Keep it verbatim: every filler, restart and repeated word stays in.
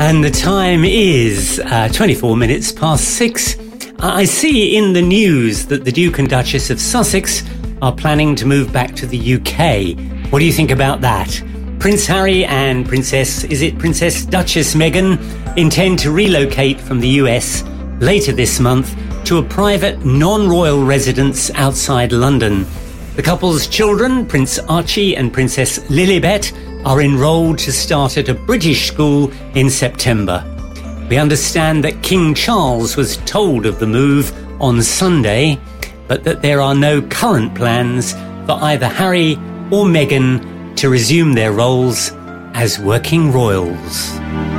And the time is uh, twenty-four minutes past six. I see in the news that the Duke and Duchess of Sussex are planning to move back to the U K. What do you think about that? Prince Harry and Princess, is it Princess Duchess Meghan, intend to relocate from the U S later this month to a private non-royal residence outside London. The couple's children, Prince Archie and Princess Lilibet, are enrolled to start at a British school in September. We understand that King Charles was told of the move on Sunday, but that there are no current plans for either Harry or Meghan to resume their roles as working royals.